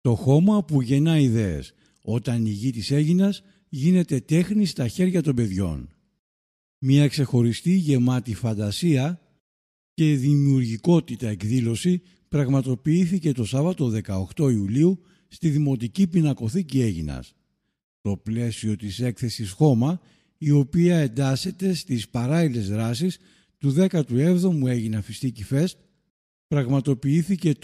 Το χώμα που γεννά ιδέες. Όταν η γη της Αίγινας γίνεται τέχνη στα χέρια των παιδιών. Μια ξεχωριστή γεμάτη φαντασία και δημιουργικότητα εκδήλωση πραγματοποιήθηκε το Σάββατο 18 Ιουλίου στη Δημοτική Πινακοθήκη Αίγινας. Το πλαίσιο της έκθεσης Χώμα, η οποία εντάσσεται στις παράλληλες δράσεις του 17ου Αίγινα Φιστίκι Φεστ, πραγματοποιήθηκε